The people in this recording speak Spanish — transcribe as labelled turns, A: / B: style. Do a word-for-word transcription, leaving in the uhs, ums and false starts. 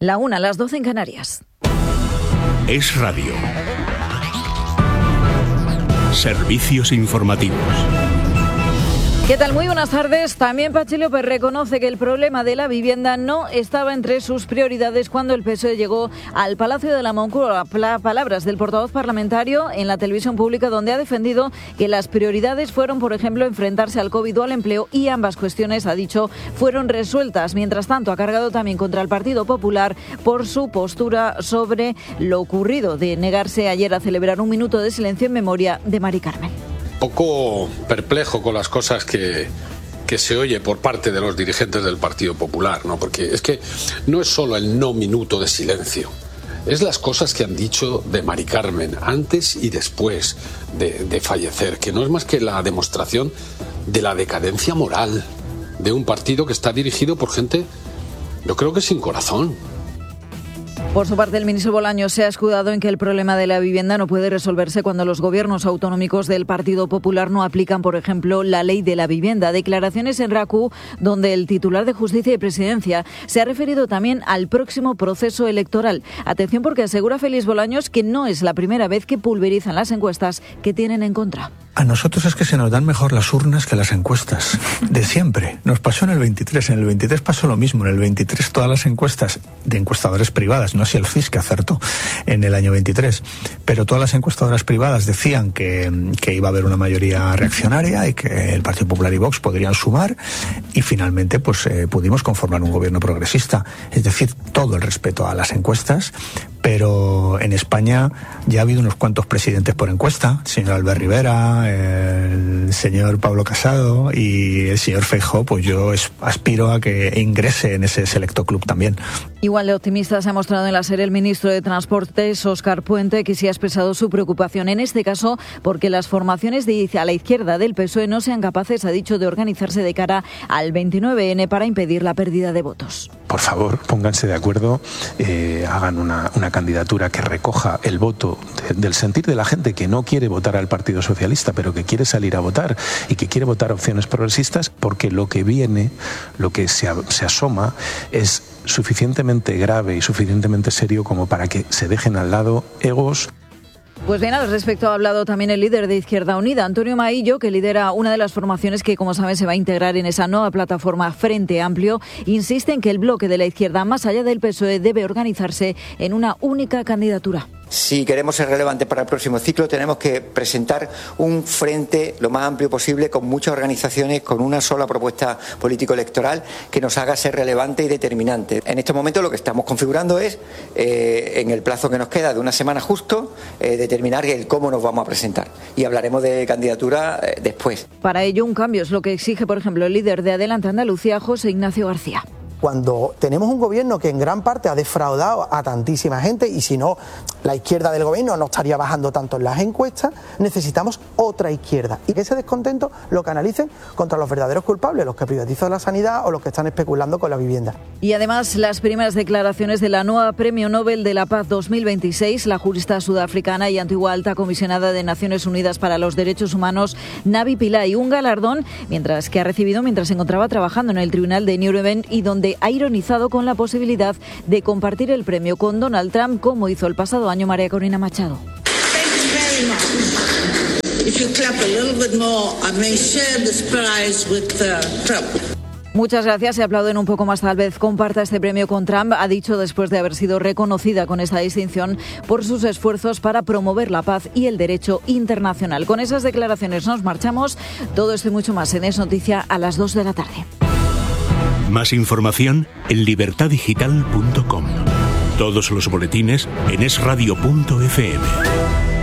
A: La una, las doce en Canarias.
B: Es Radio. Servicios informativos.
A: ¿Qué tal? Muy buenas tardes. También Patxi López reconoce que el problema de la vivienda no estaba entre sus prioridades cuando el P S O E llegó al Palacio de la Moncloa. Palabras del portavoz parlamentario en la televisión pública, donde ha defendido que las prioridades fueron, por ejemplo, enfrentarse al COVID o al empleo, y ambas cuestiones, ha dicho, fueron resueltas. Mientras tanto, ha cargado también contra el Partido Popular por su postura sobre lo ocurrido, de negarse ayer a celebrar un minuto de silencio en memoria de Mari Carmen.
C: Poco perplejo con las cosas que, que se oye por parte de los dirigentes del Partido Popular, ¿no? Porque es que no es solo el no minuto de silencio, es las cosas que han dicho de Mari Carmen antes y después de, de fallecer, que no es más que la demostración de la decadencia moral de un partido que está dirigido por gente, yo creo que sin corazón.
A: Por su parte, el ministro Bolaños se ha escudado en que el problema de la vivienda no puede resolverse cuando los gobiernos autonómicos del Partido Popular no aplican, por ejemplo, la ley de la vivienda. Declaraciones en RACU, donde el titular de Justicia y Presidencia se ha referido también al próximo proceso electoral. Atención, porque asegura Félix Bolaños que no es la primera vez que pulverizan las encuestas que tienen en contra.
D: A nosotros es que se nos dan mejor las urnas que las encuestas, de siempre. Nos pasó en el veintitrés, en el veintitrés pasó lo mismo, en el veintitrés todas las encuestas de encuestadoras privadas, no así el C I S, que acertó en el año veintitrés, pero todas las encuestadoras privadas decían que, que iba a haber una mayoría reaccionaria y que el Partido Popular y Vox podrían sumar, y finalmente pues eh, pudimos conformar un gobierno progresista. Es decir, todo el respeto a las encuestas, pero en España ya ha habido unos cuantos presidentes por encuesta, el señor Albert Rivera, el señor Pablo Casado y el señor Feijóo. Pues yo aspiro a que ingrese en ese selecto club también.
A: Igual de optimista se ha mostrado en la serie el ministro de Transportes, Óscar Puente, que sí ha expresado su preocupación, en este caso porque las formaciones de a la izquierda del P S O E no sean capaces, ha dicho, de organizarse de cara al veintinueve ene para impedir la pérdida de votos.
E: Por favor, pónganse de acuerdo, eh, hagan una, una candidatura que recoja el voto de, del sentir de la gente que no quiere votar al Partido Socialista, pero que quiere salir a votar y que quiere votar opciones progresistas, porque lo que viene, lo que se, se asoma, es suficientemente grave y suficientemente serio como para que se dejen al lado egos.
A: Pues bien, al respecto ha hablado también el líder de Izquierda Unida, Antonio Maillo, que lidera una de las formaciones que, como saben, se va a integrar en esa nueva plataforma Frente Amplio. Insiste en que el bloque de la izquierda, más allá del P S O E, debe organizarse en una única candidatura.
F: Si queremos ser relevantes para el próximo ciclo, tenemos que presentar un frente lo más amplio posible, con muchas organizaciones, con una sola propuesta político-electoral que nos haga ser relevante y determinante. En este momento lo que estamos configurando es, eh, en el plazo que nos queda de una semana justo, eh, determinar el cómo nos vamos a presentar. Y hablaremos de candidatura eh, después.
A: Para ello, un cambio es lo que exige, por ejemplo, el líder de Adelante Andalucía, José Ignacio García.
G: Cuando tenemos un gobierno que en gran parte ha defraudado a tantísima gente, y si no, la izquierda del gobierno no estaría bajando tanto en las encuestas, necesitamos otra izquierda. Y que ese descontento lo canalicen contra los verdaderos culpables, los que privatizan la sanidad o los que están especulando con la vivienda.
A: Y además, las primeras declaraciones de la nueva Premio Nobel de la Paz dos mil veintiséis, la jurista sudafricana y antigua alta comisionada de Naciones Unidas para los Derechos Humanos, Navi Pillay, un galardón mientras que ha recibido mientras se encontraba trabajando en el tribunal de Nuremberg, y donde ha ironizado con la posibilidad de compartir el premio con Donald Trump, como hizo el pasado año María Corina Machado. Muchas gracias. He hablado en un poco más, tal vez comparta este premio con Trump, ha dicho después de haber sido reconocida con esta distinción por sus esfuerzos para promover la paz y el derecho internacional. Con esas declaraciones nos marchamos. Todo esto y mucho más en Es Noticia a las dos de la tarde.
B: Más información en libertad digital punto com. Todos los boletines en es radio punto efe eme.